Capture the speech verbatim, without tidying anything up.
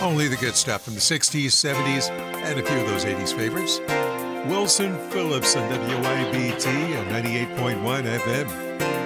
Only the good stuff from the sixties, seventies, and a few of those eighties favorites. Wilson Phillips on W I B T and ninety-eight point one F M.